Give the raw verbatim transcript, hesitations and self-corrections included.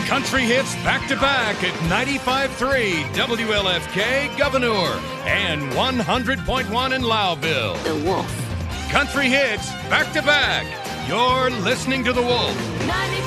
Country hits back-to-back at ninety-five point three W L F K Governor and one hundred point one in Loudville. The Wolf. Country hits back-to-back. You're listening to The Wolf.